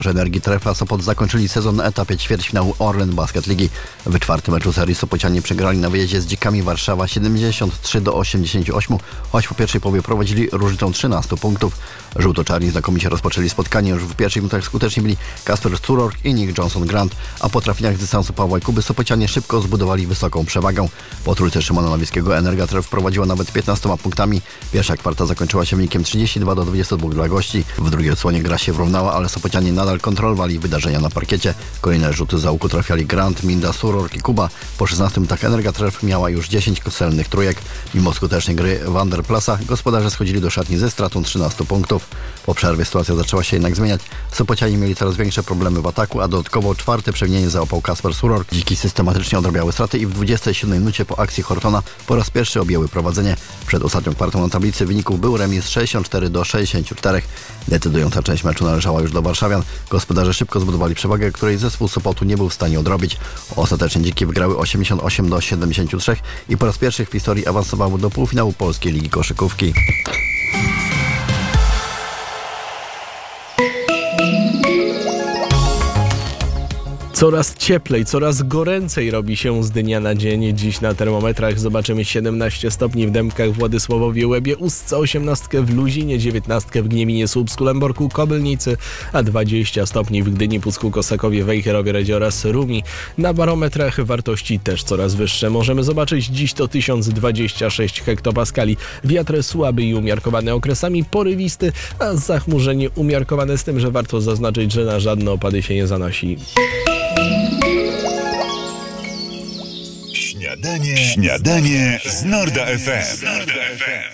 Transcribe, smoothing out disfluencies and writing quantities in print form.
Energii Trefla Sopot zakończyli sezon na etapie ćwierćfinału Orlen Basket Ligi. W czwartym meczu serii Sopocianie przegrali na wyjeździe z Dzikami Warszawa 73-88, choć po pierwszej połowie prowadzili różnicą 13 punktów. Żółto-czarni znakomicie rozpoczęli spotkanie. Już w pierwszych minutach skuteczni byli Kasper Sturok i Nick Johnson-Grant, a po trafieniach z dystansu Pawła i Kuby Sopocianie szybko zbudowali wysoką przewagę. Po trójce Szymona Nowickiego Energia Tref prowadziła nawet 15 punktami. Pierwsza kwarta zakończyła się wynikiem 32-22 dla gości. W drugiej odsłonie gra się wyrównała, ale Sopocianie nadal kontrolowali wydarzenia na parkiecie. Kolejne rzuty za łuku trafiali Grant, Minda, Surork i Kuba. Po 16 minutach Energia Tref miała już 10 celnych trójek. Mimo skutecznej gry Vanderplasa gospodarze schodzili do szatni ze stratą 13 punktów. Po przerwie sytuacja zaczęła się jednak zmieniać. Sopocianie mieli coraz większe problemy w ataku, a dodatkowo czwarte przewinienie załapał Kasper Surork. Dziki systematycznie odrabiały straty i w 27 minucie po akcji Hortona po raz pierwszy objęły prowadzenie. Przed ostatnią kwartą na tablicy wyników był remis 64-64. Decydująca część meczu należała już do warszawian. Gospodarze szybko zbudowali przewagę, której zespół Sopotu nie był w stanie odrobić. Ostatecznie Dziki wygrały 88-73 i po raz pierwszy w historii awansowały do półfinału Polskiej Ligi Koszykówki. Coraz cieplej, coraz goręcej robi się z dnia na dzień. Dziś na termometrach zobaczymy 17 stopni w Dębkach, Władysławowie, Łebie, Ustce, 18 w Luzinie, 19 w Gnieminie, Słupsku, Lęborku, Kobylnicy, a 20 stopni w Gdyni, Pucku, Kosakowie, Wejherowie, Radzie oraz Rumi. Na barometrach wartości też coraz wyższe. Możemy zobaczyć dziś to 1026 hektopaskali. Wiatr słaby i umiarkowany, okresami porywisty, a zachmurzenie umiarkowane, z tym, że warto zaznaczyć, że na żadne opady się nie zanosi. Śniadanie z Norda FM.